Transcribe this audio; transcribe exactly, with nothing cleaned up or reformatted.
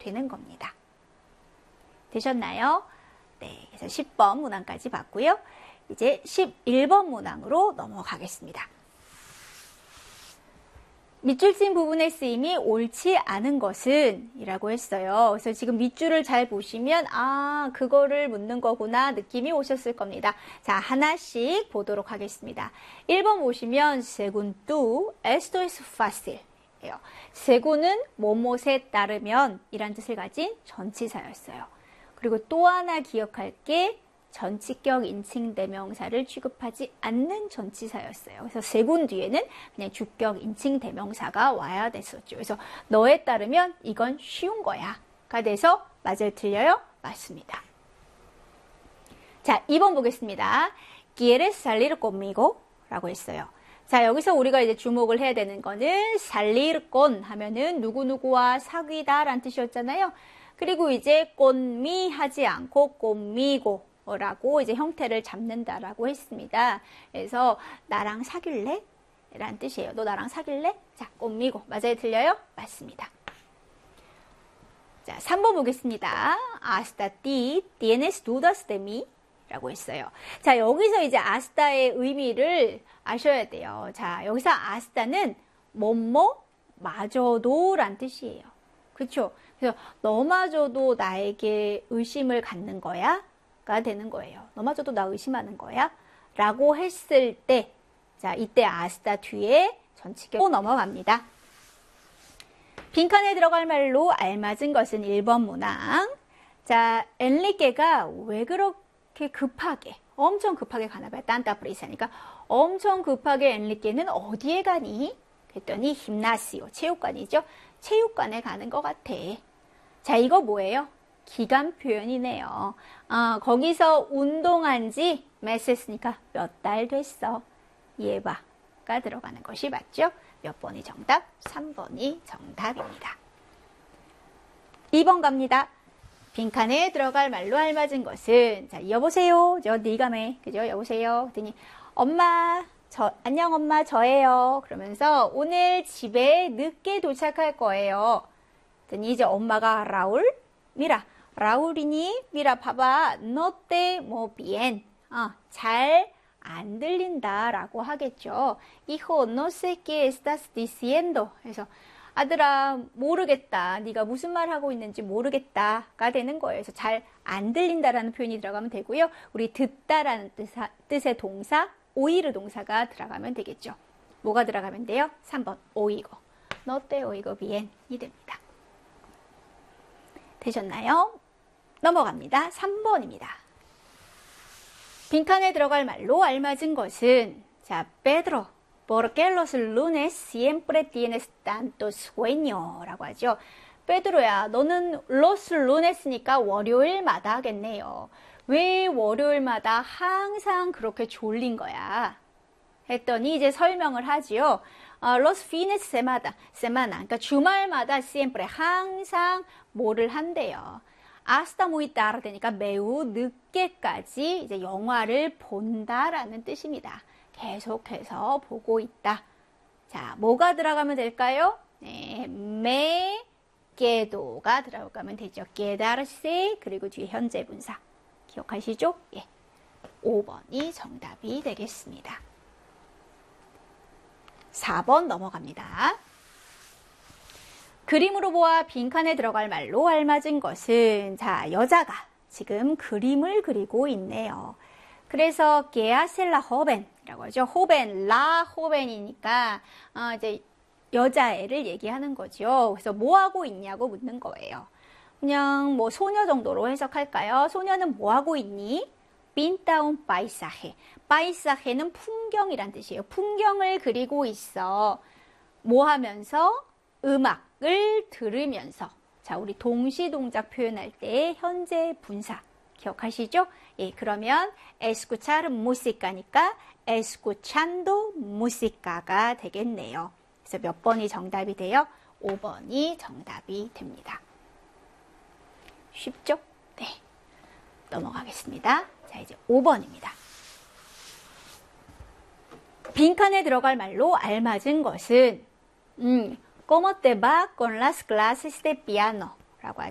되는 겁니다. 되셨나요? 네, 그래서 십 번 문항까지 봤고요. 이제 십일 번 문항으로 넘어가겠습니다. 밑줄 친 부분의 쓰임이 옳지 않은 것은 이라고 했어요. 그래서 지금 밑줄을 잘 보시면 아 그거를 묻는 거구나 느낌이 오셨을 겁니다. 자 하나씩 보도록 하겠습니다. 일 번 보시면 según tú esto es fácil 예요. según은 뭐뭇에 따르면 이란 뜻을 가진 전치사였어요. 그리고 또 하나 기억할 게 전치격 인칭 대명사를 취급하지 않는 전치사였어요. 그래서 según 뒤에는 그냥 주격 인칭 대명사가 와야 됐었죠. 그래서 너에 따르면 이건 쉬운 거야. 가 돼서 맞아요, 틀려요? 맞습니다. 자, 이 번 보겠습니다. ¿Quieres salir conmigo? 라고 했어요. 자, 여기서 우리가 이제 주목을 해야 되는 거는 salir con 하면은 누구누구와 사귀다 라는 뜻이었잖아요. 그리고 이제 conmi 하지 않고 conmigo 라고 이제 형태를 잡는다라고 했습니다. 그래서 나랑 사귈래? 라는 뜻이에요. 너 나랑 사귈래? 자, conmigo. 맞아요, 틀려요? 맞습니다. 자, 삼 번 보겠습니다. Hasta ti tienes dudas de mí? 라고 했어요. 자, 여기서 이제 아스타의 의미를 아셔야 돼요. 자, 여기서 아스타는 뭐뭐 마저도 란 뜻이에요. 그렇죠? 그래서 너마저도 나에게 의심을 갖는 거야? 가 되는 거예요. 너마저도 나 의심하는 거야? 라고 했을 때, 자, 이때 아스타 뒤에 전치격 넘어갑니다. 빈칸에 들어갈 말로 알맞은 것은 일 번 문항. 자, 엔리케가 왜 그렇게 급하게, 엄청 급하게 가나 봐요. 딴따 프리사니까 엄청 급하게 엔리케는 어디에 가니? 그랬더니 힘나시오, 체육관이죠. 체육관에 가는 것 같아. 자, 이거 뭐예요? 기간 표현이네요. 어, 거기서 운동한 지 메세스니까 몇 달 됐어. 예바가 들어가는 것이 맞죠? 몇 번이 정답? 삼 번이 정답입니다. 이 번 갑니다. 빈칸에 들어갈 말로 알맞은 것은 자, 여보세요. 저 니가매. 그죠? 여보세요. 그랬더니 엄마, 저 안녕 엄마 저예요. 그러면서 오늘 집에 늦게 도착할 거예요. 그랬더니 이제 엄마가 라울 미라 라울이니 미라 봐봐 no te muy bien 어, 잘 안 들린다 라고 하겠죠. Hijo no sé qué estás diciendo 그래서 아들아 모르겠다 네가 무슨 말 하고 있는지 모르겠다가 되는 거예요. 그래서 잘 안 들린다라는 표현이 들어가면 되고요. 우리 듣다라는 뜻하, 뜻의 동사 오이르 동사가 들어가면 되겠죠. 뭐가 들어가면 돼요? 삼 번 오이고 no te oigo bien이 됩니다. 되셨나요? 넘어갑니다. 삼 번입니다. 빈칸에 들어갈 말로 알맞은 것은 자, Pedro, ¿por qué los lunes siempre tienes tanto sueño? 라고 하죠. 베드로야, 너는 los lunes니까 월요일마다 하겠네요. 왜 월요일마다 항상 그렇게 졸린 거야? 했더니 이제 설명을 하지요. 어, los fines semana, semana, 그러니까 주말마다 siempre 항상 뭐를 한대요. hasta muy tarde니까 매우 늦게까지 이제 영화를 본다라는 뜻입니다. 계속해서 보고 있다. 자, 뭐가 들어가면 될까요? 네, me quedo가 들어가면 되죠. quedarse 그리고 뒤에 현재 분사 기억하시죠? 예, 오 번이 정답이 되겠습니다. 사 번 넘어갑니다. 그림으로 보아 빈칸에 들어갈 말로 알맞은 것은 자, 여자가 지금 그림을 그리고 있네요. 그래서 que hace la joven이라고 하죠. joven, la joven이니까 어, 이제 여자애를 얘기하는 거죠. 그래서 뭐 하고 있냐고 묻는 거예요. 그냥 뭐 소녀 정도로 해석할까요? 소녀는 뭐 하고 있니? pinta un paisaje. paisaje는 풍경이란 뜻이에요. 풍경을 그리고 있어. 뭐 하면서? 음악을 들으면서. 자, 우리 동시 동작 표현할 때 현재 분사 기억하시죠? 예, 그러면 escuchar musica니까 escuchando musica가 되겠네요. 그래서 몇 번이 정답이 돼요? 오 번이 정답이 됩니다. 쉽죠? 네. 넘어가겠습니다. 자, 이제 오 번입니다. 빈칸에 들어갈 말로 알맞은 것은 음, ¿Cómo te va con las clases de piano? 라고 하죠.